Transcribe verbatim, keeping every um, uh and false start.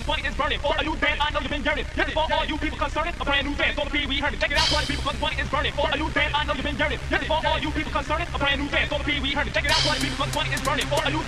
twenty is burning. For a new band, I know you've been yearning. This is for all you people concerned. A brand new dance, all the Pee Wee Herman. Check it out, party people, cause twenty is burning. For a new band, I know you've been yearning. This is for all you people concerned. A brand new dance, all the Pee Wee Herman. Check it out, party people, cause twenty is burning. For a new